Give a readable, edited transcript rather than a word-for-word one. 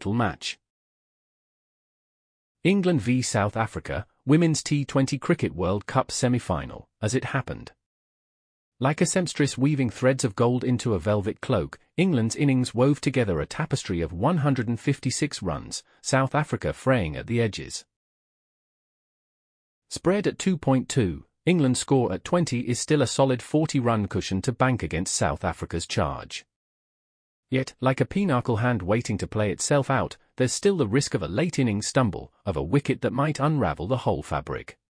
title match. England v South Africa, Women's T20 Cricket World Cup semi-final, as it happened. Like a seamstress weaving threads of gold into a velvet cloak, England's innings wove together a tapestry of 156 runs, South Africa fraying at the edges. Spread at 2.2, England's score at 20 is still a solid 40-run cushion to bank against South Africa's charge. Yet, like a pinochle hand waiting to play itself out, there's still the risk of a late innings stumble, of a wicket that might unravel the whole fabric.